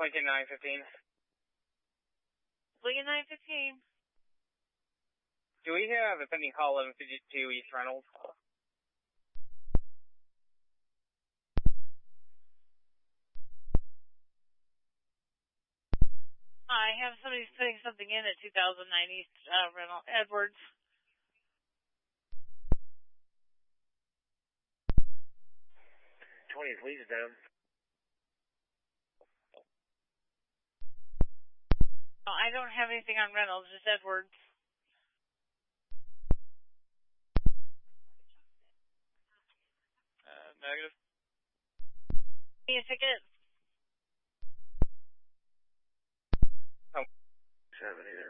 Lincoln 915. Lincoln 915. Do we have a pending call 1152 East Reynolds? I have somebody putting something in at 2009 East Reynolds Edwards. 20 leads down. Oh, I don't have anything on Reynolds, just Edwards. Negative. Need a ticket? 7 either.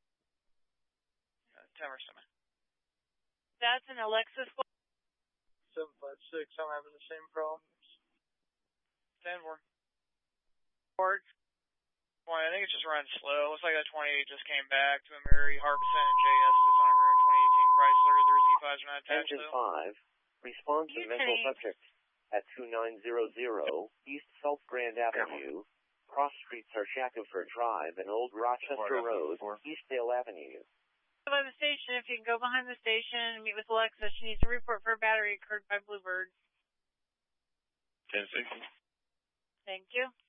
10 or 7. That's an Alexis. 756, I'm having the same problems. 10-4. Board. 20, I think it's just running slow. Looks like that 28 just came back to a Mary Harbison and JS that's on a rear 2018 Chrysler. Their Z5s are not attached Engine though. 5, respond to mental subject at 2900 East South Grand Avenue. Cross streets are Shackelford Drive and Old Rochester Road, Eastdale Avenue. By the station, if you can go behind the station and meet with Alexa, she needs to report for a battery occurred by Bluebird. 10-6. Thank you.